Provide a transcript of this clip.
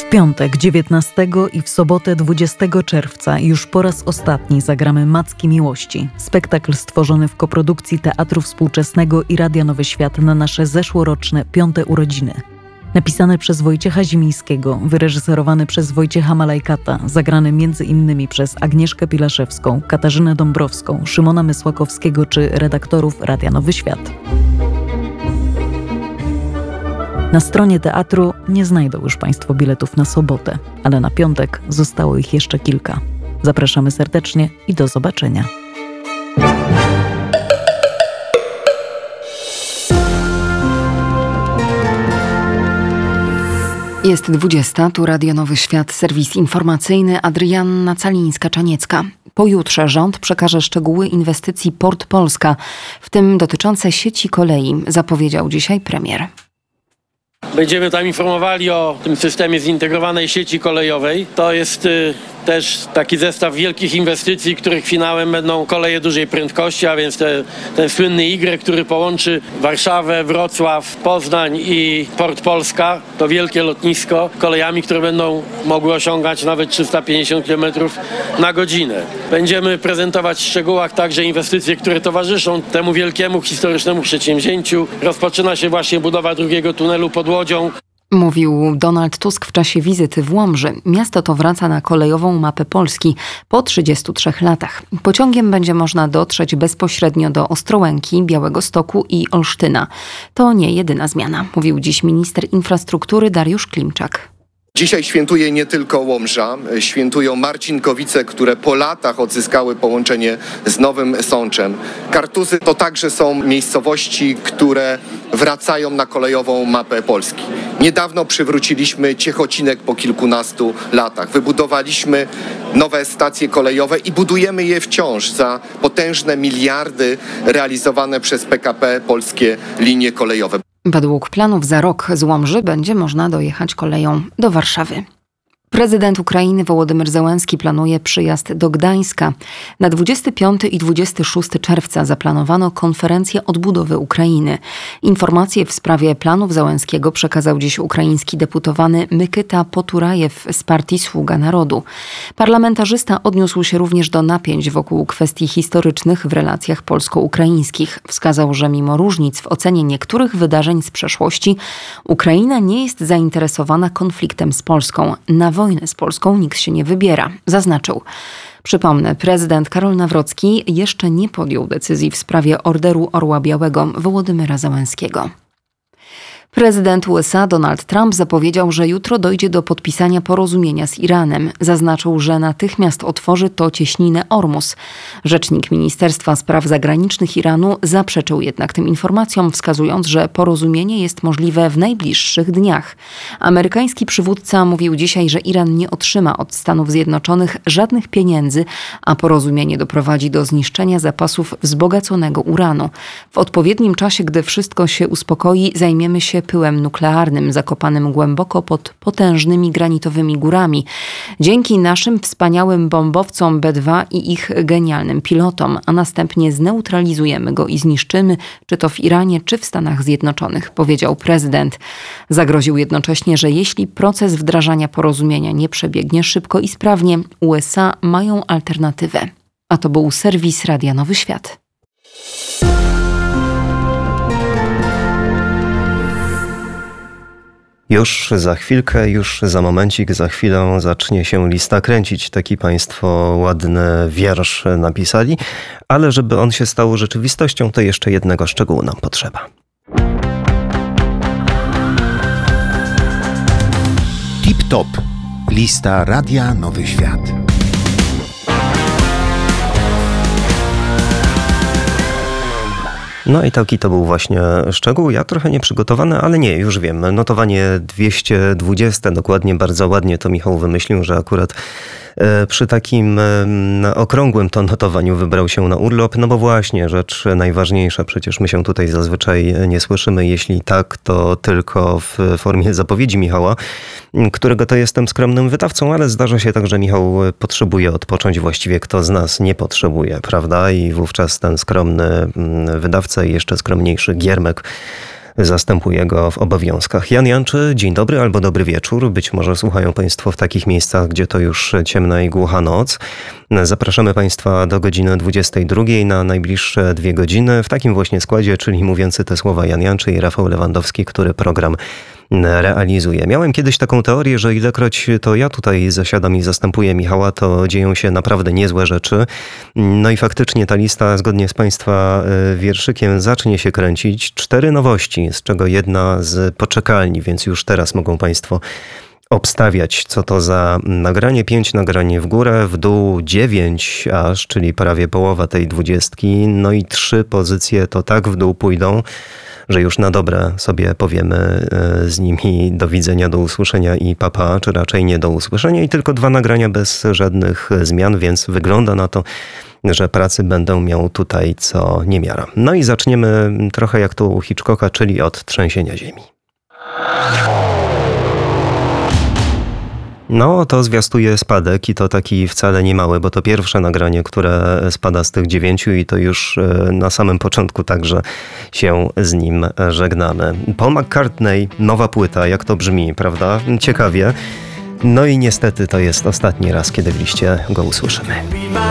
W piątek 19 i w sobotę 20 czerwca już po raz ostatni zagramy Macki Miłości. Spektakl stworzony w koprodukcji Teatru Współczesnego i Radia Nowy Świat na nasze zeszłoroczne 5. urodziny. Napisany przez Wojciecha Zimińskiego, wyreżyserowany przez Wojciecha Malajkata, zagrany m.in. przez Agnieszkę Pilaszewską, Katarzynę Dąbrowską, Szymona Mysłakowskiego czy redaktorów Radia Nowy Świat. Na stronie teatru nie znajdą już Państwo biletów na sobotę, ale na piątek zostało ich jeszcze kilka. Zapraszamy serdecznie i do zobaczenia. Jest 20, tu Radio Nowy Świat, serwis informacyjny, Adrianna Calińska-Czaniecka. Pojutrze rząd przekaże szczegóły inwestycji Port Polska, w tym dotyczące sieci kolei, zapowiedział dzisiaj premier. Będziemy tam informowali o tym systemie zintegrowanej sieci kolejowej. To jest też taki zestaw wielkich inwestycji, których finałem będą koleje dużej prędkości, a więc ten słynny Y, który połączy Warszawę, Wrocław, Poznań i Port Polska. To wielkie lotnisko kolejami, które będą mogły osiągać nawet 350 km na godzinę. Będziemy prezentować w szczegółach także inwestycje, które towarzyszą temu wielkiemu historycznemu przedsięwzięciu. Rozpoczyna się właśnie budowa drugiego tunelu pod Łodzią. Mówił Donald Tusk w czasie wizyty w Łomży. Miasto to wraca na kolejową mapę Polski po 33 latach. Pociągiem będzie można dotrzeć bezpośrednio do Ostrołęki, Białegostoku i Olsztyna. To nie jedyna zmiana, mówił dziś minister infrastruktury Dariusz Klimczak. Dzisiaj świętuje nie tylko Łomża, świętują Marcinkowice, które po latach odzyskały połączenie z Nowym Sączem. Kartuzy to także są miejscowości, które wracają na kolejową mapę Polski. Niedawno przywróciliśmy Ciechocinek po kilkunastu latach. Wybudowaliśmy nowe stacje kolejowe i budujemy je wciąż za potężne miliardy realizowane przez PKP polskie linie kolejowe. Według planów za rok z Łomży będzie można dojechać koleją do Warszawy. Prezydent Ukrainy Wołodymyr Zełenski planuje przyjazd do Gdańska. Na 25 i 26 czerwca zaplanowano konferencję odbudowy Ukrainy. Informacje w sprawie planów Zełenskiego przekazał dziś ukraiński deputowany Mykyta Poturajew z partii Sługa Narodu. Parlamentarzysta odniósł się również do napięć wokół kwestii historycznych w relacjach polsko-ukraińskich. Wskazał, że mimo różnic w ocenie niektórych wydarzeń z przeszłości, Ukraina nie jest zainteresowana konfliktem z Polską. Na wojnę z Polską nikt się nie wybiera, zaznaczył. Przypomnę, prezydent Karol Nawrocki jeszcze nie podjął decyzji w sprawie Orderu Orła Białego Wołodymyra Zełenskiego. Prezydent USA Donald Trump zapowiedział, że jutro dojdzie do podpisania porozumienia z Iranem. Zaznaczył, że natychmiast otworzy to cieśninę Ormus. Rzecznik Ministerstwa Spraw Zagranicznych Iranu zaprzeczył jednak tym informacjom, wskazując, że porozumienie jest możliwe w najbliższych dniach. Amerykański przywódca mówił dzisiaj, że Iran nie otrzyma od Stanów Zjednoczonych żadnych pieniędzy, a porozumienie doprowadzi do zniszczenia zapasów wzbogaconego uranu. W odpowiednim czasie, gdy wszystko się uspokoi, zajmiemy się pyłem nuklearnym zakopanym głęboko pod potężnymi granitowymi górami. Dzięki naszym wspaniałym bombowcom B-2 i ich genialnym pilotom, a następnie zneutralizujemy go i zniszczymy, czy to w Iranie, czy w Stanach Zjednoczonych, powiedział prezydent. Zagroził jednocześnie, że jeśli proces wdrażania porozumienia nie przebiegnie szybko i sprawnie, USA mają alternatywę. A to był serwis Radia Nowy Świat. Już za chwilkę, już za momencik, za chwilę zacznie się lista kręcić. Taki Państwo ładny wiersz napisali, ale żeby on się stał rzeczywistością, to jeszcze jednego szczegółu nam potrzeba. Tip Top. Lista Radia Nowy Świat. No i taki to był właśnie szczegół. Ja trochę nieprzygotowany, ale nie, już wiem. Notowanie 220, dokładnie, bardzo ładnie to Michał wymyślił, że akurat przy takim okrągłym to notowaniu wybrał się na urlop. No bo właśnie, rzecz najważniejsza, przecież my się tutaj zazwyczaj nie słyszymy. Jeśli tak, to tylko w formie zapowiedzi Michała, którego to jestem skromnym wydawcą, ale zdarza się tak, że Michał potrzebuje odpocząć. Właściwie kto z nas nie potrzebuje, prawda? I wówczas ten skromny wydawca i jeszcze skromniejszy Giermek zastępuje go w obowiązkach. Jan Janczy, dzień dobry albo dobry wieczór. Być może słuchają Państwo w takich miejscach, gdzie to już ciemna i głucha noc. Zapraszamy Państwa do godziny 22 na najbliższe 2 godziny w takim właśnie składzie, czyli mówiący te słowa Jan Janczy i Rafał Lewandowski, który program realizuje. Miałem kiedyś taką teorię, że ilekroć to ja tutaj zasiadam i zastępuję Michała, to dzieją się naprawdę niezłe rzeczy. No i faktycznie ta lista, zgodnie z Państwa wierszykiem, zacznie się kręcić. 4 nowości, z czego jedna z poczekalni, więc już teraz mogą Państwo obstawiać, co to za nagranie. 5 nagranie w górę, w dół 9 aż, czyli prawie połowa tej 20. No i 3 pozycje to tak w dół pójdą, że już na dobre sobie powiemy z nimi do widzenia, do usłyszenia i papa, czy raczej nie do usłyszenia, i tylko 2 nagrania bez żadnych zmian, więc wygląda na to, że pracy będę miał tutaj co niemiara. No i zaczniemy trochę jak to u Hitchcocka, czyli od trzęsienia ziemi. No, to zwiastuje spadek i to taki wcale nie mały, bo to pierwsze nagranie, które spada z tych 9 i to już na samym początku także się z nim żegnamy. Paul McCartney, nowa płyta, jak to brzmi, prawda? Ciekawie. No i niestety to jest ostatni raz, kiedy w liście go usłyszymy.